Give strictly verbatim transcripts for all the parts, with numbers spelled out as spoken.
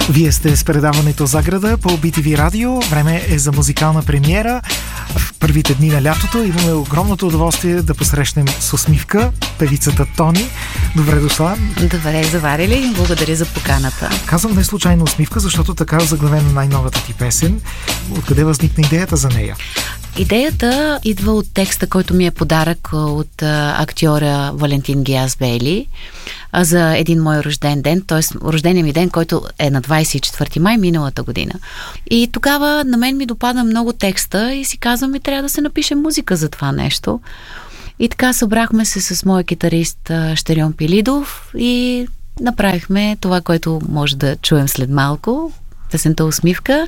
Вие сте с предаването Заграда по Би Ти Ви радио. Време е за музикална премиера. В първите дни на лятото имаме огромното удоволствие да посрещнем с усмивка певицата Тони. Добре дошла. Добре заварили. Благодаря за поканата. Казвам не случайно усмивка, защото така е заглавена най-новата ти песен. Откъде възникна идеята за нея? Идеята идва от текста, който ми е подарък от а, актьора Валентин Гиасбейли а, за един мой рожден ден, т.е. рождения ми ден, който е на двадесет и четвърти май миналата година. И тогава на мен ми допада много текста и си казвам, и трябва да се напише музика за това нещо. И така събрахме се с моя китарист Щерьон Пилидов и направихме това, което може да чуем след малко. Песента Усмивка,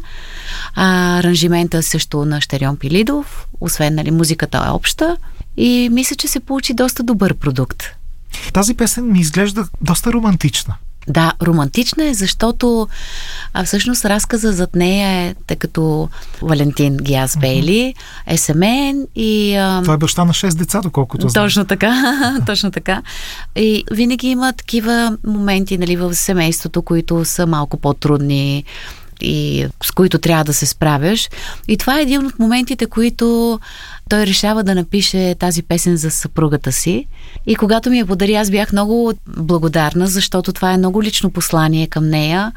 а, аранжимента също на Щерьон Пилидов, освен, нали, музиката е обща и мисля, че се получи доста добър продукт. Тази песен ми изглежда доста романтична. Да, романтична е, защото а, всъщност разказа зад нея е, тъй като Валентин Гиасбейли е семейен и... А... Той е баща на шест деца, доколкото знам. Точно така, точно така. И винаги има такива моменти, нали, в семейството, които са малко по-трудни и с които трябва да се справяш. И това е един от моментите, които той решава да напише тази песен за съпругата си. И когато ми я подари, аз бях много благодарна, защото това е много лично послание към нея.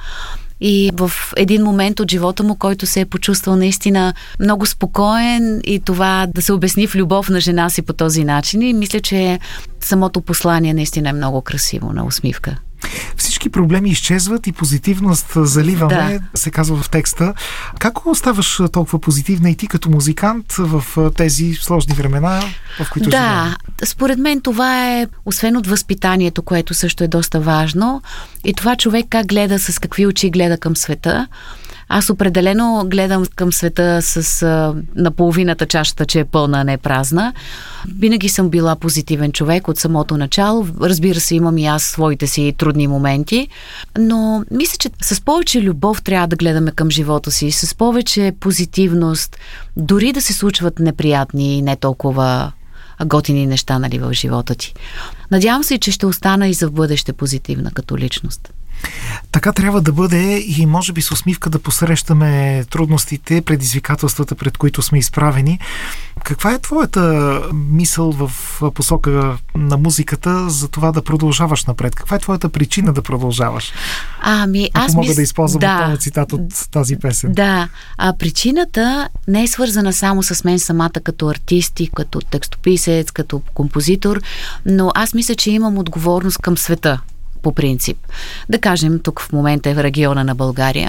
И в един момент от живота му, който се е почувствал наистина много спокоен и това да се обясни в любов на жена си по този начин. И мисля, че самото послание наистина е много красиво на Усмивка. Всички проблеми изчезват и позитивност заливаме, да. Се казва в текста. Как оставаш толкова позитивна и ти като музикант в тези сложни времена, в които да, живеем? Да, според мен това е, освен от възпитанието, което също е доста важно, и това човек как гледа, с какви очи гледа към света. Аз определено гледам към света с а, наполовината чашата, че е пълна, а не празна. Винаги съм била позитивен човек от самото начало. Разбира се, имам и аз своите си трудни моменти, но мисля, че с повече любов трябва да гледаме към живота си, с повече позитивност, дори да се случват неприятни и не толкова готини неща, нали, в живота ти. Надявам се, че ще остана и за в бъдеще позитивна като личност. Така трябва да бъде и може би с усмивка да посрещаме трудностите, предизвикателствата, пред които сме изправени. Каква е твоята мисъл в посока на музиката за това да продължаваш напред? Каква е твоята причина да продължаваш? Ами, аз Ако мога мис... да използвам да, този цитат от тази песен. Да, а причината не е свързана само с мен самата като артист и като текстописец, като композитор, но аз мисля, че имам отговорност към света. По принцип. Да кажем, тук в момента е в региона на България,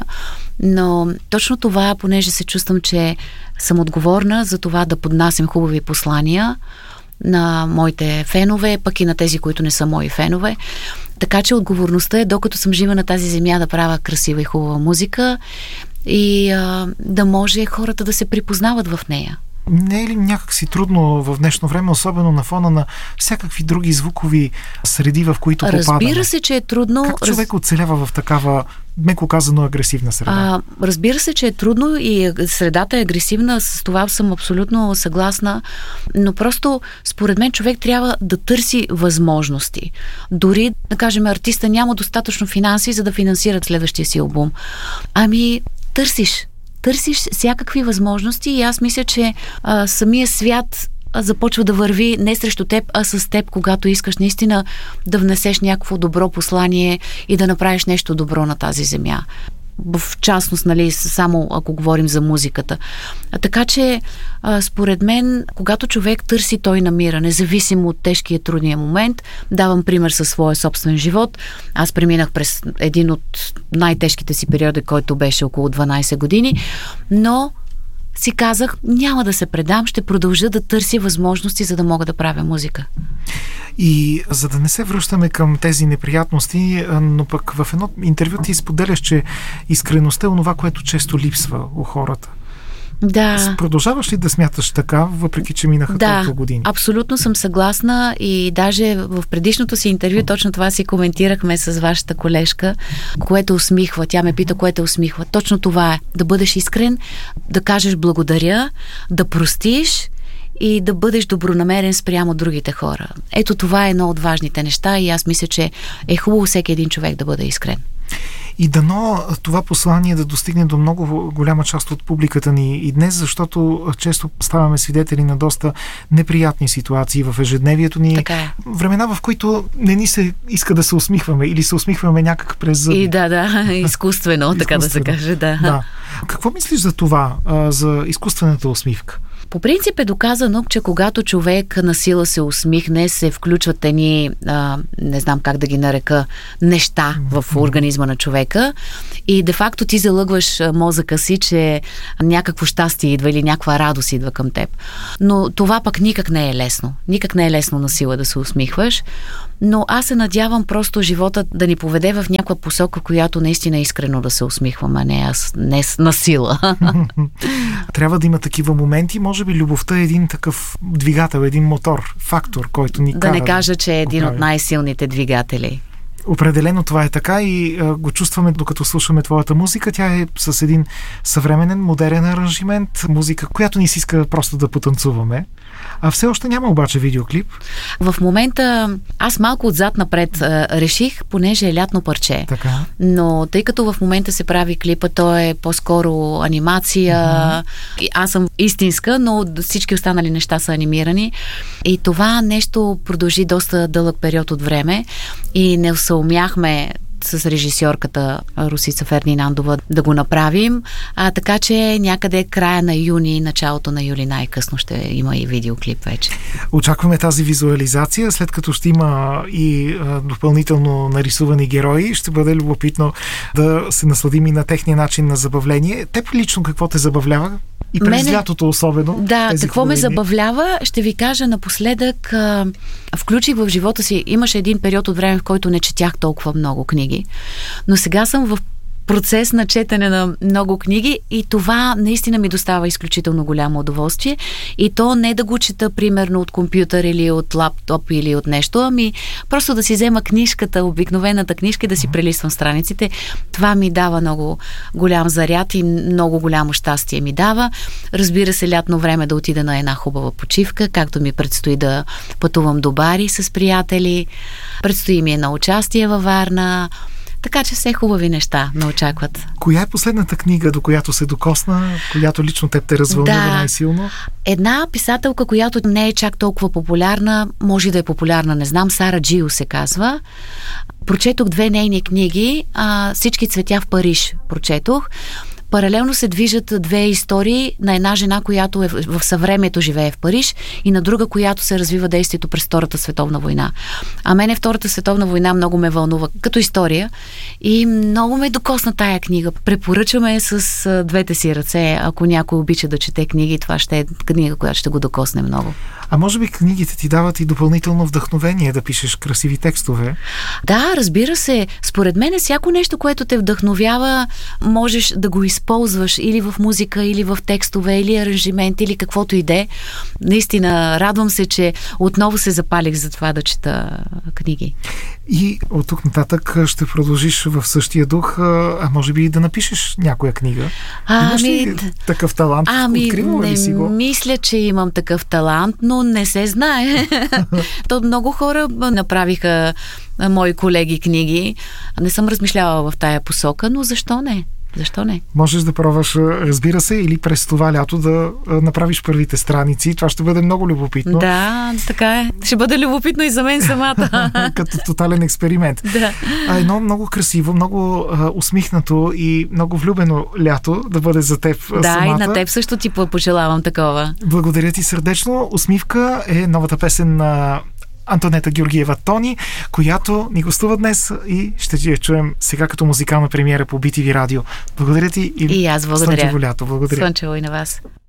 но точно това, понеже се чувствам, че съм отговорна за това да поднасям хубави послания на моите фенове, пък и на тези, които не са мои фенове. Така че отговорността е, докато съм жива на тази земя, да правя красива и хубава музика и а, да може хората да се припознават в нея. Не е ли някакси трудно в днешно време, особено на фона на всякакви други звукови среди, в които попадаме? Разбира се, че е трудно. Как човек оцелява в такава, меко казано, агресивна среда? А, разбира се, че е трудно и средата е агресивна, с това съм абсолютно съгласна, но просто според мен човек трябва да търси възможности. Дори, да кажем, артиста няма достатъчно финанси, за да финансират следващия си албум. Ами, търсиш. Търсиш всякакви възможности и аз мисля, че а, самия свят започва да върви не срещу теб, а с теб, когато искаш наистина да внесеш някакво добро послание и да направиш нещо добро на тази земя. В частност, нали, само ако говорим за музиката. А, така че, а, според мен, когато човек търси, той намира, независимо от тежкия трудния момент. Давам пример със своя собствен живот. Аз преминах през един от най-тежките си периоди, който беше около дванадесет години, но си казах, няма да се предам, ще продължа да търся възможности, за да мога да правя музика. И за да не се връщаме към тези неприятности, но пък в едно интервю ти споделяш, че искреността е онова, което често липсва у хората. Да. Продължаваш ли да смяташ така, въпреки че минаха да, толкова години? Да, абсолютно съм съгласна и даже в предишното си интервю точно това си коментирахме с вашата колежка, което усмихва. Тя ме пита, което усмихва. Точно това е. Да бъдеш искрен, да кажеш благодаря, да простиш и да бъдеш добронамерен спрямо другите хора. Ето това е едно от важните неща и аз мисля, че е хубаво всеки един човек да бъде искрен. И дано това послание да достигне до много голяма част от публиката ни и днес, защото често ставаме свидетели на доста неприятни ситуации в ежедневието ни. Така е. Времена, в които не ни се иска да се усмихваме или се усмихваме някак през зъби. И да, да, изкуствено, така да се каже, да. да. Какво мислиш за това, за изкуствената усмивка? По принцип е доказано, че когато човек насила се усмихне, се включват едни, а, не знам как да ги нарека, неща в организма на човека и де-факто ти залъгваш мозъка си, че някакво щастие идва или някаква радост идва към теб. Но това пък никак не е лесно. Никак не е лесно насила да се усмихваш. Но аз се надявам просто живота да ни поведе в някаква посока, която наистина искрено да се усмихвам, а не аз не на сила. Трябва да има такива моменти. Може би любовта е един такъв двигател, един мотор, фактор, който ни да кара. Да не кажа, че е един поправи. От най-силните двигатели. Определено това е така и а, го чувстваме докато слушаме твоята музика. Тя е с един съвременен, модерен аранжимент, музика, която ни се иска просто да потанцуваме. А все още няма обаче видеоклип. В момента аз малко отзад напред а, реших, понеже е лятно парче. Така. Но тъй като в момента се прави клипа, то е по-скоро анимация. Mm-hmm. Аз съм истинска, но всички останали неща са анимирани. И това нещо продължи доста дълъг период от време и не съумяхме с режисьорката Русица Фердинандова да го направим. А, така че някъде края на юни, началото на юли най-късно ще има и видеоклип вече. Очакваме тази визуализация, след като ще има и а, допълнително нарисувани герои. Ще бъде любопитно да се насладим и на техния начин на забавление. Теб лично какво те забавлява? И през Мене... лятото особено. Да, какво ме забавлява, ще ви кажа напоследък. А, включих в живота си, имаше един период от време, в който не четях толкова много книги, но сега съм в процес на четене на много книги и това наистина ми достава изключително голямо удоволствие. И то не да го чета примерно от компютър или от лаптоп или от нещо, ами просто да си взема книжката, обикновената книжка и да си прелиствам страниците. Това ми дава много голям заряд и много голямо щастие ми дава. Разбира се, лятно време да отида на една хубава почивка, както ми предстои да пътувам до Бари с приятели. Предстои ми едно участие във Варна. Така че все хубави неща ме очакват. Коя е последната книга, до която се докосна, която лично теб те развълнува да, най-силно? Една писателка, която не е чак толкова популярна, може да е популярна, не знам, Сара Джио се казва. Прочетох две нейни книги, а, Всички цветя в Париж прочетох. Паралелно се движат две истории на една жена, която е в съвремието живее в Париж и на друга, която се развива действието през Втората световна война. А мене Втората световна война много ме вълнува като история и много ме докосна тая книга. Препоръчваме с двете си ръце, ако някой обича да чете книги, това ще е книга, която ще го докосне много. А може би книгите ти дават и допълнително вдъхновение да пишеш красиви текстове? Да, разбира се. Според мен всяко нещо, което те вдъхновява, можеш да го използваш или в музика, или в текстове, или аранжимент, или каквото и де. Наистина, радвам се, че отново се запалих за това да чета книги. И от тук нататък ще продължиш в същия дух, а може би и да напишеш някоя книга. А, Имаш ли ами, такъв талант? Ами, Откривала ли си го? Мисля, че имам такъв талант, но не се знае. То много хора направиха мои колеги книги. Не съм размишлявала в тая посока, но защо не? Защо не? Можеш да пробваш, разбира се, или през това лято да направиш първите страници. Това ще бъде много любопитно. Да, така е. Ще бъде любопитно и за мен самата. Като тотален експеримент. Да. А едно много красиво, много а, усмихнато и много влюбено лято да бъде за теб да, самата. Да, и на теб също ти пожелавам такова. Благодаря ти сърдечно. Усмивка е новата песен на Антонета Георгиева Тони, която ни гостува днес и ще я чуем сега като музикална премиера по Би Ти Ви радио. Благодаря ти и, и аз благодаря. Слънчево лято. Благодаря. Слънчево и на вас.